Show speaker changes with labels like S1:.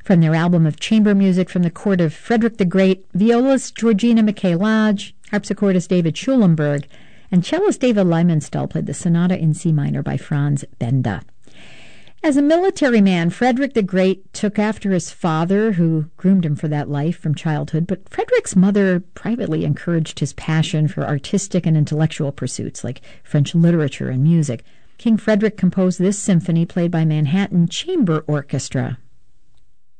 S1: From their album of chamber music from the court of Frederick the Great, violist Georgina Michaelaj, harpsichordist David Schulenberg, and cellist David Leimenstahl played the Sonata in C minor by Franz Benda. As a military man, Frederick the Great took after his father, who groomed him for that life from childhood, but Frederick's mother privately encouraged his passion for artistic and intellectual pursuits like French literature and music. King Frederick composed this symphony played by Manhattan Chamber Orchestra.